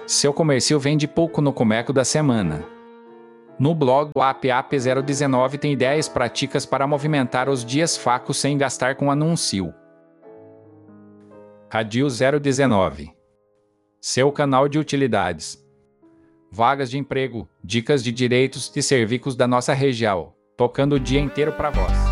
Seu comércio vende pouco no Comeco da semana. No blog, o APAP 019 tem ideias práticas para movimentar os dias fracos sem gastar com anúncio. Radio 019. Seu canal de utilidades. Vagas de emprego, dicas de direitos e serviços da nossa região, tocando o dia inteiro para vós.